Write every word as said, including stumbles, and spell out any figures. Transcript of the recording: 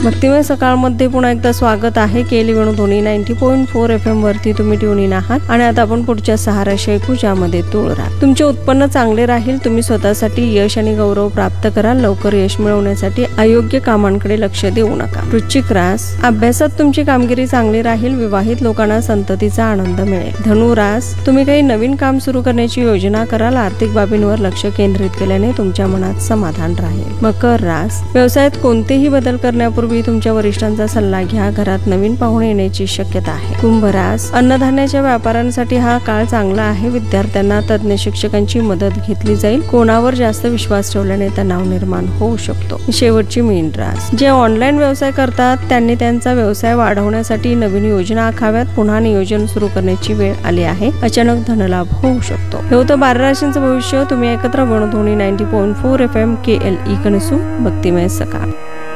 भक्तिमय सकाळमध्ये पुन्हा एकदा स्वागत आहे. केली वेणू Dhoni ninety point four F M वरती तुम्ही ट्यून इन आहात आणि आता आपण पुढच्या सहा राशी ऐकू, ज्यामध्ये तुळ रास. तुमचे उत्पन्न चांगले राहील. तुम्ही स्वतःसाठी यश आणि गौरव प्राप्त कराल. लवकर यश मिळवण्यासाठी अयोग्य कामांकडे लक्ष देऊ नका. वृश्चिक रास. अभ्यासात तुमची कामगिरी चांगली राहील. विवाहित लोकांना संततीचा आनंद मिळेल. धनु रास. तुम्ही काही नवीन काम सुरू करण्याची योजना कराल. आर्थिक बाबींवर लक्ष केंद्रित केल्याने तुमच्या मनात समाधान राहील. मकर रास. व्यवसायात कोणतेही बदल करण्यापूर्वी तुमच्या वरिष्ठांचा सल्ला घ्या. घरात नवीन पाहुणे येण्याची शक्यता आहे. कुंभ रास. अन्नधान्याच्या व्यापाऱ्यांसाठी हा काळ चांगला आहे. विद्यार्थ्यांना तज्ञ शिक्षकांची मदत घेतली जाईल. कोणावर जास्त विश्वास ठेवल्याने तणाव निर्माण होऊ शकतो. शेवटची मीन रास. जे ऑनलाईन व्यवसाय करतात त्यांनी त्यांचा व्यवसाय वाढवण्यासाठी नवीन योजना आखाव्यात. पुन्हा नियोजन सुरू करण्याची वेळ आली आहे. अचानक धनलाभ होऊ शकतो. हे होतं बारा राशींचं भविष्य. तुम्ही एकत्र बनू Dhoni ninety point four F M के एल ई कणसू भक्तिमय सकाळ.